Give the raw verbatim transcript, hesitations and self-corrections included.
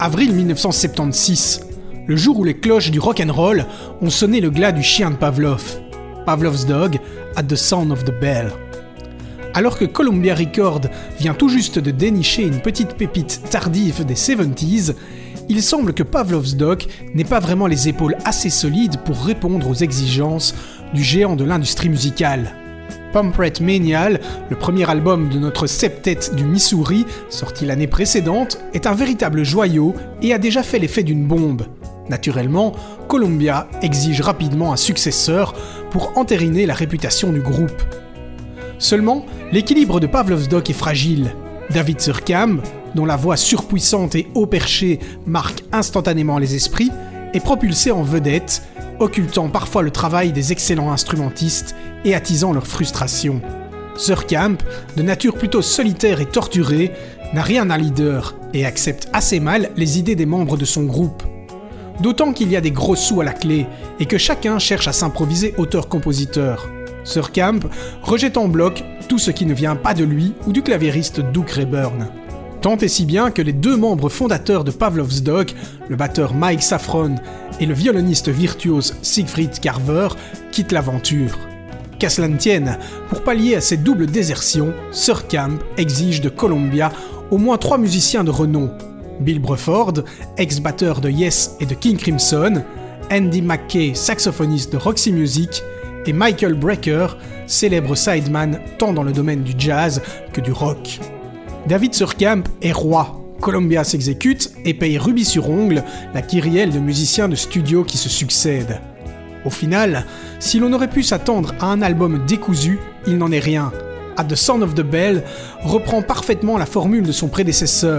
Avril dix-neuf cent soixante-seize, le jour où les cloches du rock'n'roll ont sonné le glas du chien de Pavlov. Pavlov's Dog at the Sound of the Bell. Alors que Columbia Records vient tout juste de dénicher une petite pépite tardive des soixante-dix, il semble que Pavlov's Dog n'ait pas vraiment les épaules assez solides pour répondre aux exigences du géant de l'industrie musicale. Pump Rate Manial, le premier album de notre septet du Missouri, sorti l'année précédente, est un véritable joyau et a déjà fait l'effet d'une bombe. Naturellement, Columbia exige rapidement un successeur pour entériner la réputation du groupe. Seulement, l'équilibre de Pavlov's Dog est fragile. David Surkamp, dont la voix surpuissante et haut perchée marque instantanément les esprits, est propulsé en vedette, occultant parfois le travail des excellents instrumentistes et attisant leur frustration. Surkamp, de nature plutôt solitaire et torturée, n'a rien d'un leader et accepte assez mal les idées des membres de son groupe. D'autant qu'il y a des gros sous à la clé et que chacun cherche à s'improviser auteur-compositeur. Surkamp rejette en bloc tout ce qui ne vient pas de lui ou du claviériste Doug Rayburn. Tant et si bien que les deux membres fondateurs de Pavlov's Dog, le batteur Mike Saffron et le violoniste virtuose Siegfried Carver, quittent l'aventure. Qu'à cela ne tienne, pour pallier à cette double désertion, Surkamp exige de Columbia au moins trois musiciens de renom. Bill Bruford, ex-batteur de Yes et de King Crimson, Andy McKay, saxophoniste de Roxy Music, et Michael Brecker, célèbre sideman tant dans le domaine du jazz que du rock. David Surkamp est roi, Columbia s'exécute et paye rubis sur ongle la kyrielle de musiciens de studio qui se succèdent. Au final, si l'on aurait pu s'attendre à un album décousu, il n'en est rien. At the Sound of the Bell reprend parfaitement la formule de son prédécesseur,